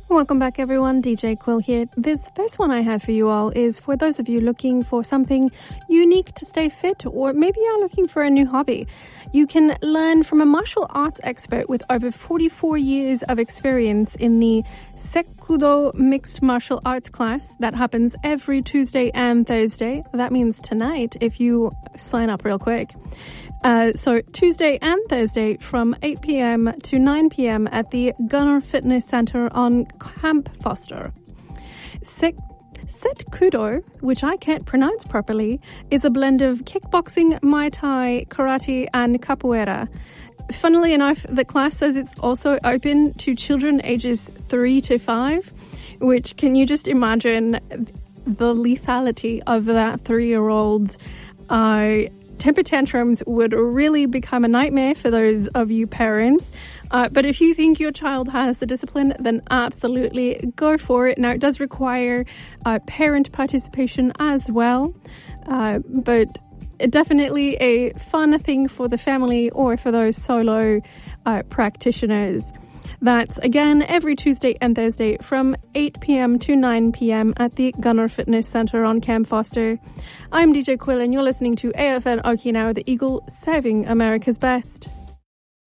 Welcome back, everyone. DJ Quill here. This first one I have for you all is for those of you looking for something unique to stay fit, or maybe you're looking for a new hobby. You can learn from a martial arts expert with over 44 years of experience in the Sekkudo Mixed Martial Arts class that happens every Tuesday and Thursday. That means tonight if you sign up real quick. So Tuesday and Thursday from 8 p.m. to 9 p.m. at the Gunner Fitness Center on Camp Foster. Sekkudo, which I can't pronounce properly, is a blend of kickboxing, Muay Thai, karate, and capoeira. Funnily enough, the class says it's also open to children ages 3 to 5, which can you just imagine the lethality of that 3-year-old? Temper tantrums would really become a nightmare for those of you parents. But if you think your child has the discipline, then absolutely go for it. Now, it does require parent participation as well, but definitely a fun thing for the family or for those solo practitioners. That's, again, every Tuesday and Thursday from 8 p.m. to 9 p.m. at the Gunner Fitness Center on Camp Foster. I'm DJ Quill, and you're listening to AFN Okinawa, the Eagle, serving America's best.